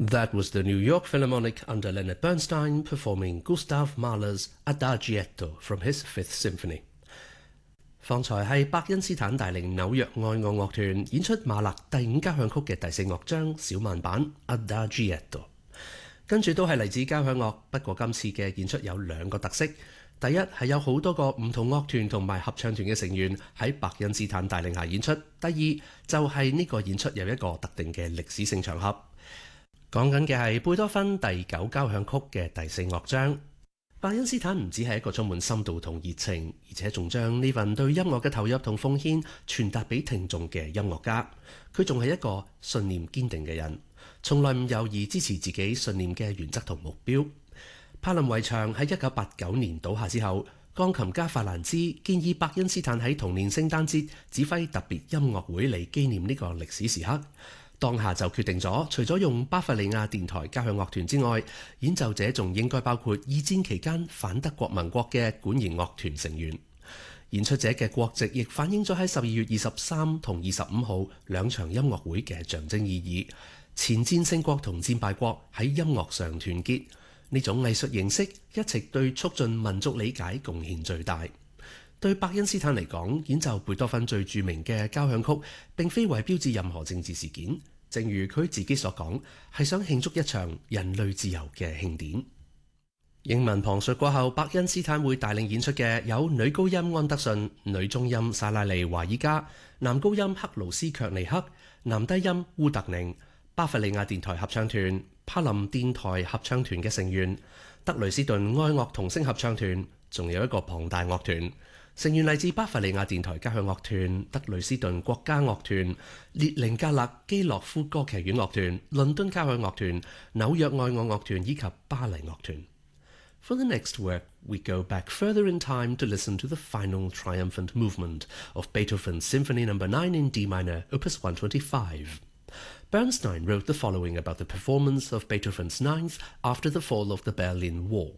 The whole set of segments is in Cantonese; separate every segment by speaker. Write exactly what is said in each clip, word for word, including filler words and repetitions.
Speaker 1: That was the New York Philharmonic under Leonard Bernstein performing Gustav Mahler's Adagietto from his Fifth Symphony. 方才係伯恩斯坦帶領紐約愛樂樂團演出馬勒第五交響曲嘅第四樂章小慢版 Adagietto。跟住都係嚟自交響樂，不過今次嘅演出有兩個特色。第一係有好多個唔同樂團同埋合唱團嘅成員喺伯恩斯坦帶領下演出。第二就係呢個演出有一個特定嘅歷史性場合。講緊嘅係貝多芬第九交響曲嘅第四樂章。伯恩斯坦唔止係一個充滿深度同熱情，而且仲將呢份對音樂嘅投入同奉獻傳達俾聽眾嘅音樂家。佢仲係一個信念堅定嘅人，從來唔猶豫支持自己信念嘅原則同目標。柏林圍牆喺一九八九年倒下之後，鋼琴家法蘭茲建議伯恩斯坦喺同年聖誕節指揮特別音樂會嚟紀念呢個歷史時刻。當下就決定咗，除咗用巴伐利亞電台交響樂團之外，演奏者仲應該包括二戰期間反德國盟國嘅管弦樂團成員。演出者嘅國籍亦反映咗喺十二月二十三同二十五號兩場音樂會嘅象徵意義。前戰勝國同戰敗國喺音樂上團結，呢種藝術形式一直對促進民族理解貢獻最大。對伯恩斯坦嚟講，演奏貝多芬最著名嘅交響曲並非為標誌任何政治事件，正如佢自己所講，係想慶祝一場人類自由嘅慶典。英文旁述過後，伯恩斯坦會帶領演出嘅有女高音安德遜、女中音薩拉利華爾加、男高音克勞斯卻尼克、男低音烏特寧、巴伐利亞電台合唱團、柏林電台合唱團嘅成員、德累斯頓愛樂童聲合唱團，仲有一個龐大樂團。成員嚟自巴伐利亞電台交響樂團、德累斯頓國家樂團、列寧格勒基洛夫歌劇院樂團、倫敦交響樂團、紐約愛樂樂團以及巴黎樂團。For the next work, we go back further in time to listen to the final triumphant movement of Beethoven's Symphony Number nine in D minor, Opus one twenty-five. Bernstein wrote the following about the performance of Beethoven's Ninth after the fall of the Berlin Wall.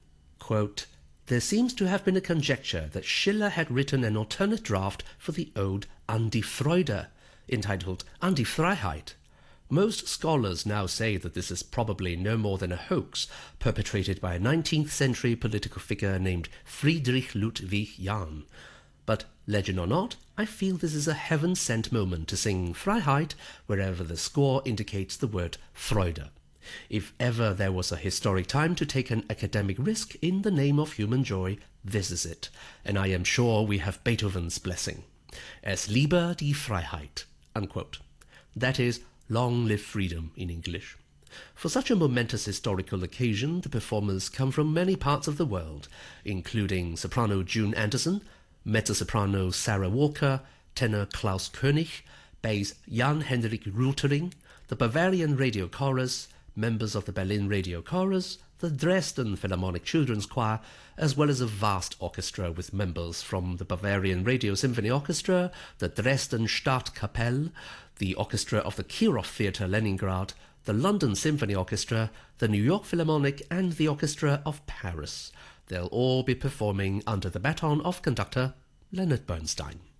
Speaker 1: Quote, "There seems to have been a conjecture that Schiller had written an alternate draft for the ode An die Freude, entitled An die Freiheit. Most scholars now say that this is probably no more than a hoax perpetrated by a nineteenth century political figure named Friedrich Ludwig Jahn. But, legend or not, I feel this is a heaven-sent moment to sing Freiheit wherever the score indicates the word Freude. If ever there was a historic time to take an academic risk in the name of human joy, this is it, and I am sure we have Beethoven's blessing. Es liebe die Freiheit." Unquote. That is, long live freedom in English. For such a momentous historical occasion, the performers come from many parts of the world, including soprano June Anderson, mezzo-soprano Sarah Walker, tenor Klaus König, bass Jan-Henrik Rutering, the Bavarian Radio Chorus, members of the Berlin Radio Chorus, the Dresden Philharmonic Children's Choir, as well as a vast orchestra with members from the Bavarian Radio Symphony Orchestra, the Dresden Stadtkapelle, the orchestra of the Kirov Theatre Leningrad, the London Symphony Orchestra, the New York Philharmonic, and the Orchestra of Paris. They'll all be performing under the baton of conductor Leonard Bernstein.